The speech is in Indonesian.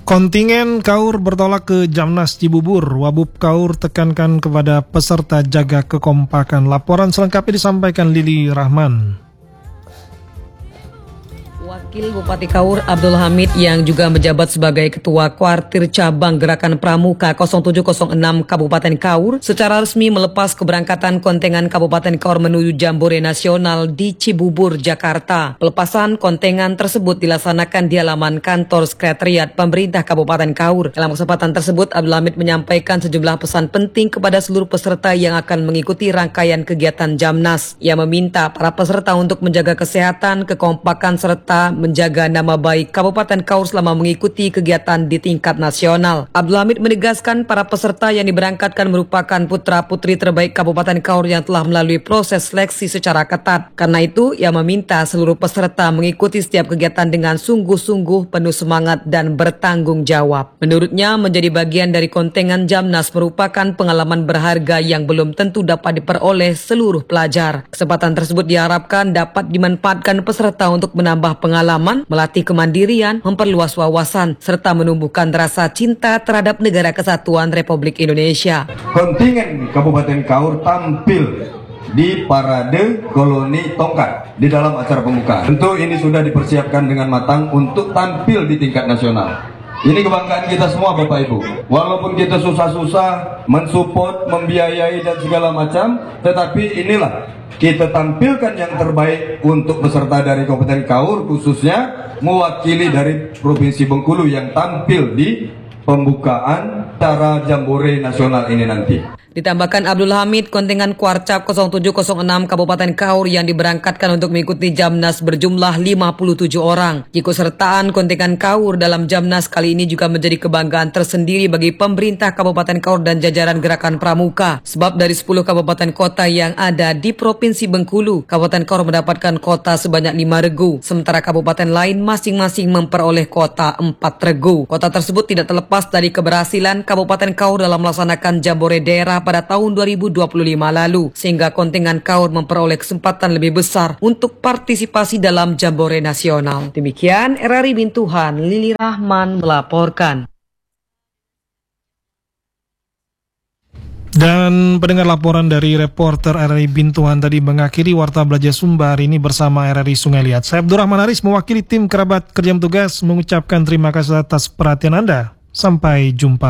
Kontingen KAUR bertolak ke Jamnas Cibubur. Wabub KAUR tekankan kepada peserta jaga kekompakan. Laporan selengkapnya disampaikan Lili Rahman. Wakil Bupati KAUR Abdul Hamid yang juga menjabat sebagai Ketua Kuartir Cabang Gerakan Pramuka 0706 Kabupaten KAUR secara resmi melepas keberangkatan kontingen Kabupaten KAUR menuju Jambore Nasional di Cibubur, Jakarta. Pelepasan kontingen tersebut dilaksanakan di halaman kantor Sekretariat Pemerintah Kabupaten KAUR. Dalam kesempatan tersebut, Abdul Hamid menyampaikan sejumlah pesan penting kepada seluruh peserta yang akan mengikuti rangkaian kegiatan Jamnas. Ia meminta para peserta untuk menjaga kesehatan, kekompakan, serta menjaga nama baik Kabupaten KAUR selama mengikuti kegiatan di tingkat nasional. Abdul Hamid menegaskan para peserta yang diberangkatkan merupakan putra-putri terbaik Kabupaten KAUR yang telah melalui proses seleksi secara ketat. Karena itu, ia meminta seluruh peserta mengikuti setiap kegiatan dengan sungguh-sungguh, penuh semangat, dan bertanggung jawab. Menurutnya, menjadi bagian dari kontingen Jamnas merupakan pengalaman berharga yang belum tentu dapat diperoleh seluruh pelajar. Kesempatan tersebut diharapkan dapat dimanfaatkan peserta untuk menambah pengalaman, melatih kemandirian, memperluas wawasan, serta menumbuhkan rasa cinta terhadap Negara Kesatuan Republik Indonesia. Kontingen Kabupaten KAUR tampil di parade koloni tongkat di dalam acara pembukaan. Tentu ini sudah dipersiapkan dengan matang untuk tampil di tingkat nasional. Ini kebanggaan kita semua Bapak Ibu. Walaupun kita susah-susah mensupport, membiayai dan segala macam, tetapi inilah kita tampilkan yang terbaik untuk peserta dari Kabupaten KAUR, khususnya mewakili dari Provinsi Bengkulu yang tampil di pembukaan acara Jambore Nasional ini nanti. Ditambahkan Abdul Hamid, kontingen Kuarcap 0706 Kabupaten KAUR yang diberangkatkan untuk mengikuti Jamnas berjumlah 57 orang. Keikutsertaan kontingen KAUR dalam Jamnas kali ini juga menjadi kebanggaan tersendiri bagi pemerintah Kabupaten KAUR dan jajaran Gerakan Pramuka. Sebab dari 10 kabupaten kota yang ada di Provinsi Bengkulu, Kabupaten KAUR mendapatkan kota sebanyak 5 regu, sementara kabupaten lain masing-masing memperoleh kota 4 regu. Kota tersebut tidak terlepas dari keberhasilan Kabupaten KAUR dalam melaksanakan Jambore daerah pada tahun 2025 lalu, sehingga kontingen KAUR memperoleh kesempatan lebih besar untuk partisipasi dalam Jambore Nasional. Demikian RRI Bintuhan, Lili Rahman melaporkan. Dan pendengar, laporan dari reporter RRI Bintuhan tadi mengakhiri Warta Belajar Sumba hari ini bersama RRI Sungai Liat. Saya Abdul Rahman Haris mewakili tim kerabat kerja tugas mengucapkan terima kasih atas perhatian Anda. Sampai jumpa.